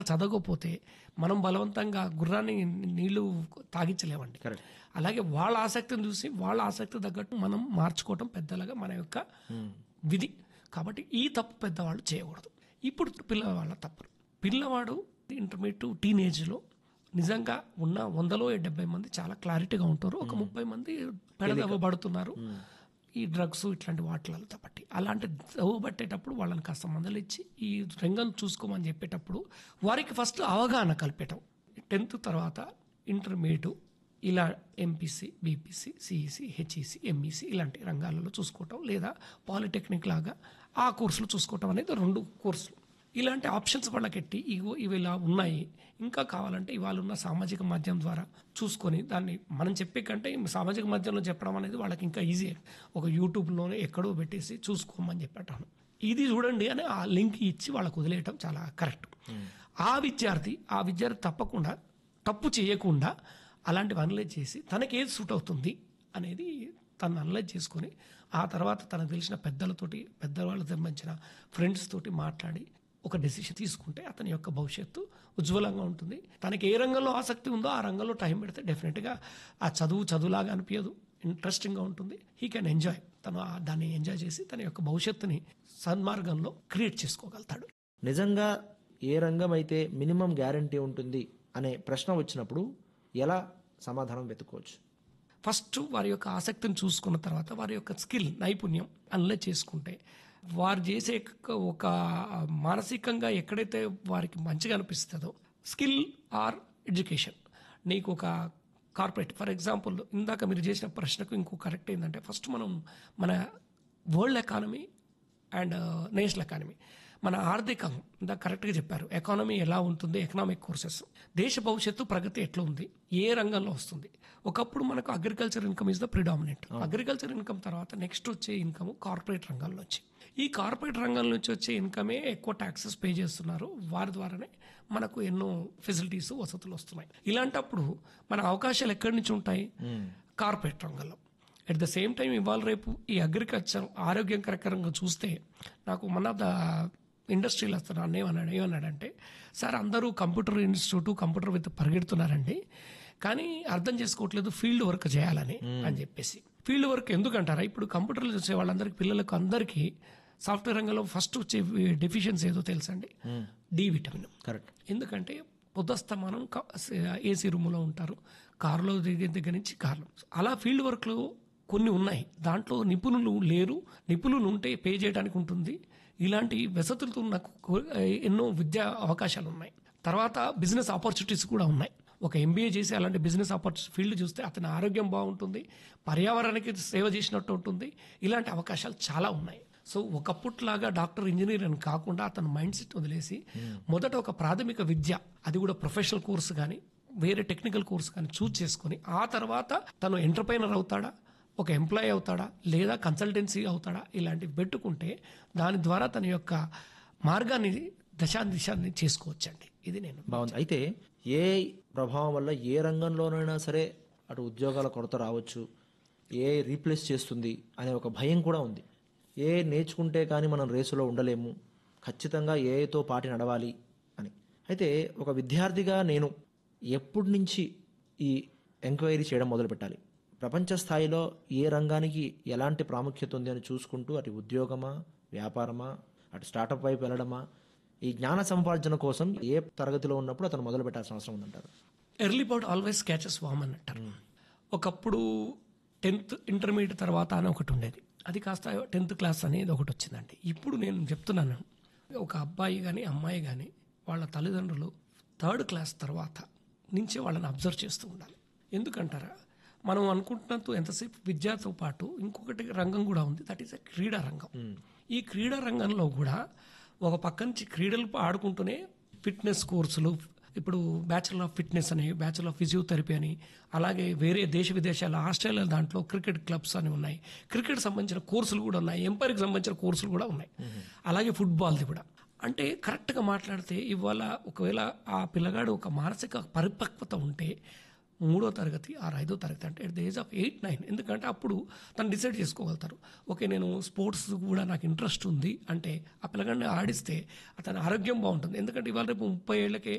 చదవకపోతే మనం బలవంతంగా గుర్రాన్ని నీళ్లు తాగించలేమండి. కరెక్ట్. అలాగే వాళ్ళ ఆసక్తిని చూసి వాళ్ళ ఆసక్తి తగ్గట్టు మనం మార్చుకోవటం పెద్దలుగా మన యొక్క విధి. కాబట్టి ఈ తప్పు పెద్దవాళ్ళు చేయకూడదు. ఇప్పుడు పిల్లవాళ్ళ తప్పులు. పిల్లవాడు ఇంటర్మీడియట్ టీనేజ్లో నిజంగా ఉన్న 170 మంది చాలా క్లారిటీగా ఉంటారు. ఒక 30 మంది పెడదవ్వబడుతున్నారు ఈ డ్రగ్స్ ఇట్లాంటి వాటిలతో బట్టి. అలాంటి దవ్వబట్టేటప్పుడు వాళ్ళని కాస్త మందలిచ్చి ఈ రంగం చూసుకోమని చెప్పేటప్పుడు వారికి ఫస్ట్ అవగాహన కల్పేయటం. 10th తర్వాత ఇంటర్మీడియట్ ఇలా MPC, BPC, CEC, HEC, MEC ఇలాంటి రంగాలలో చూసుకోవటం, లేదా పాలిటెక్నిక్ లాగా ఆ కోర్సులు చూసుకోవటం అనేది 2 కోర్సులు. ఇలాంటి ఆప్షన్స్ వాళ్ళకెట్టి ఇవి ఇలా ఉన్నాయి, ఇంకా కావాలంటే ఇవాళ ఉన్న సామాజిక మాధ్యమం ద్వారా చూసుకొని దాన్ని మనం చెప్పే కంటే సామాజిక మాధ్యమంలో చెప్పడం అనేది వాళ్ళకి ఇంకా ఈజీ. ఒక యూట్యూబ్లోనే ఎక్కడో పెట్టేసి చూసుకోమని చెప్పేటాను. ఇది చూడండి అని ఆ లింక్ ఇచ్చి వాళ్ళకు వదిలేయటం చాలా కరెక్ట్. ఆ విద్యార్థి తప్పకుండా తప్పు చేయకుండా అలాంటివి అనలైజ్ చేసి తనకి ఏది సూట్ అవుతుంది అనేది తను అనలైజ్ చేసుకొని ఆ తర్వాత తనకు తెలిసిన పెద్దవాళ్ళకి సంబంధించిన ఫ్రెండ్స్ తోటి మాట్లాడి ఒక డెసిషన్ తీసుకుంటే అతని యొక్క భవిష్యత్తు ఉజ్వలంగా ఉంటుంది. తనకి ఏ రంగంలో ఆసక్తి ఉందో ఆ రంగంలో టైం పెడితే డెఫినెట్గా ఆ చదువులాగా అనిపించదు, ఇంట్రెస్టింగ్గా ఉంటుంది. He can enjoy. తను దాన్ని ఎంజాయ్ చేసి తన యొక్క భవిష్యత్తుని సన్మార్గంలో క్రియేట్ చేసుకోగలుగుతాడు. నిజంగా ఏ రంగం అయితే మినిమం గ్యారంటీ ఉంటుంది అనే ప్రశ్న వచ్చినప్పుడు ఎలా సమాధానం వెతుక్కోవచ్చు? ఫస్ట్ వారి యొక్క ఆసక్తిని చూసుకున్న తర్వాత వారి యొక్క స్కిల్, నైపుణ్యం అనలైజ్ చేసుకుంటే వారు చేసే ఒక మానసికంగా ఎక్కడైతే వారికి మంచిగా అనిపిస్తుందో స్కిల్ ఆర్ ఎడ్యుకేషన్. నీకు ఒక కార్పొరేట్ ఫర్ ఎగ్జాంపుల్ ఇందాక మీరు చేసిన ప్రశ్నకు ఇంకో కరెక్ట్ ఏంటంటే ఫస్ట్ మనం మన world economy and national economy, మన ఆర్థికం ఇందాక కరెక్ట్గా చెప్పారు. ఎకానమీ ఎలా ఉంటుంది, ఎకనామిక్ కోర్సెస్, దేశ భవిష్యత్తు ప్రగతి ఎట్లా ఉంది, ఏ రంగంలో వస్తుంది. ఒకప్పుడు మనకు agriculture income is the predominant. Agriculture income తర్వాత నెక్స్ట్ వచ్చే ఇన్కమ్ కార్పొరేట్ రంగంలో నుంచి. ఈ కార్పొరేట్ రంగం నుంచి వచ్చే ఇన్కమే ఎక్కువ ట్యాక్సెస్ పే చేస్తున్నారు. వారి ద్వారానే మనకు ఎన్నో ఫెసిలిటీస్, వసతులు వస్తున్నాయి. ఇలాంటప్పుడు మన అవకాశాలు ఎక్కడి నుంచి ఉంటాయి? కార్పొరేట్ రంగంలో. అట్ ద సేమ్ టైం ఇవాళ రేపు ఈ అగ్రికల్చర్ ఆరోగ్యకరంగా చూస్తే నాకు వన్ ఆఫ్ ద ఇండస్ట్రీలో వస్తున్నాను ఏమన్నాడంటే, సార్ అందరూ కంప్యూటర్ ఇన్స్టిట్యూట్ కంప్యూటర్ విత్ పరిగెడుతున్నారండి, కానీ అర్థం చేసుకోవట్లేదు ఫీల్డ్ వర్క్ చేయాలని అని చెప్పేసి. Field work ఎందుకంటారా? ఇప్పుడు కంప్యూటర్లు చూసే వాళ్ళందరికీ, పిల్లలకు అందరికీ సాఫ్ట్వేర్ రంగంలో ఫస్ట్ వచ్చే డెఫిషియన్సీ ఏదో తెలుసండి, డి విటమిన్. కరెక్ట్. ఎందుకంటే పొద్దుస్తమానం ఏసీ రూమ్లో ఉంటారు, కారులో దగ్గర నుంచి కార్లు. అలా ఫీల్డ్ వర్క్లు కొన్ని ఉన్నాయి, దాంట్లో నిపుణులు లేరు. నిపుణులు ఉంటే పే చేయడానికి ఉంటుంది. ఇలాంటి వసతులతో నాకు ఎన్నో విద్యా అవకాశాలు ఉన్నాయి. తర్వాత బిజినెస్ ఆపర్చునిటీస్ కూడా ఉన్నాయి. ఒక ఎంబీఏ చేసి అలాంటి బిజినెస్ ఆపర్చునిటీ ఫీల్డ్ చూస్తే అతని ఆరోగ్యం బాగుంటుంది, పర్యావరణానికి సేవ చేసినట్టు ఉంటుంది. ఇలాంటి అవకాశాలు చాలా ఉన్నాయి. సో ఒకప్పుట్లాగా డాక్టర్, ఇంజనీర్ అని కాకుండా అతను మైండ్ సెట్ వదిలేసి మొదట ఒక ప్రాథమిక విద్య, అది కూడా ప్రొఫెషనల్ కోర్సు కానీ వేరే టెక్నికల్ కోర్సు కానీ చూస్ చేసుకొని ఆ తర్వాత తను ఎంటర్ప్రైనర్ అవుతాడా, ఒక ఎంప్లాయీ అవుతాడా, లేదా కన్సల్టెన్సీ అవుతాడా, ఇలాంటివి పెట్టుకుంటే దాని ద్వారా తన యొక్క మార్గాన్ని దిశాన్ని చేసుకోవచ్చండి. ఇది నేను బాగుంది. అయితే ఏ ప్రభావం వల్ల ఏ రంగంలోనైనా సరే అటు ఉద్యోగాల కొరత రావచ్చు, ఏ రీప్లేస్ చేస్తుంది అనే ఒక భయం కూడా ఉంది. ఏ నేర్చుకుంటే కానీ మనం రేసులో ఉండలేము, ఖచ్చితంగా ఏతో పాటి నడవాలి అని. అయితే ఒక విద్యార్థిగా నేను ఎప్పటి నుంచి ఈ ఎంక్వైరీ చేయడం మొదలు పెట్టాలి? ప్రపంచ స్థాయిలో ఏ రంగానికి ఎలాంటి ప్రాముఖ్యత ఉంది అని చూసుకుంటూ అటు ఉద్యోగమా, వ్యాపారమా, అటు స్టార్టప్ వైపు వెళ్ళడమా, ఈ జ్ఞాన సముపార్జన కోసం ఏ తరగతిలో ఉన్నప్పుడు అతను మొదలు పెట్టాల్సిన అవసరం ఉందంటారు? ఎర్లీ బర్డ్ ఆల్వేస్ క్యాచెస్ వామ్ అని అంటారు. ఒకప్పుడు 10th ఇంటర్మీడియట్ తర్వాత అని ఒకటి ఉండేది, అది కాస్త 10th క్లాస్ అనేది ఒకటి వచ్చిందండి. ఇప్పుడు నేను చెప్తున్నాను, ఒక అబ్బాయి కానీ అమ్మాయి కానీ వాళ్ళ తల్లిదండ్రులు 3rd క్లాస్ తర్వాత నుంచే వాళ్ళని అబ్జర్వ్ చేస్తూ ఉండాలి. ఎందుకంటారా, మనం అనుకుంటున్నంత ఎంతసేపు విద్యతో పాటు ఇంకొకటి రంగం కూడా ఉంది, దట్ ఈస్ ఎ క్రీడా రంగం. ఈ క్రీడా రంగంలో కూడా ఒక పక్క నుంచి క్రీడలు ఆడుకుంటూనే ఫిట్నెస్ కోర్సులు, ఇప్పుడు బ్యాచులర్ ఆఫ్ ఫిట్నెస్ అని, బ్యాచులర్ ఆఫ్ ఫిజియోథెరపీ అని, అలాగే వేరే దేశ విదేశాల ఆస్ట్రేలియా దాంట్లో క్రికెట్ క్లబ్స్ అని ఉన్నాయి, క్రికెట్ సంబంధించిన కోర్సులు కూడా ఉన్నాయి, ఎంపైర్కి సంబంధించిన కోర్సులు కూడా ఉన్నాయి, అలాగే ఫుట్బాల్ది కూడా. అంటే కరెక్ట్గా మాట్లాడితే ఇవాళ ఒకవేళ ఆ పిల్లగాడు ఒక మానసిక పరిపక్వత ఉంటే 3వ తరగతి ఆర్ 5వ తరగతి అంటే ఎట్ ద ఏజ్ ఆఫ్ 8, 9, ఎందుకంటే అప్పుడు తను డిసైడ్ చేసుకోగలుగుతారు. ఓకే, నేను స్పోర్ట్స్ కూడా నాకు ఇంట్రెస్ట్ ఉంది అంటే ఆ పిల్లగాడిని ఆడిస్తే అతని ఆరోగ్యం బాగుంటుంది. ఎందుకంటే ఇవాళ రేపు 30 ఏళ్ళకే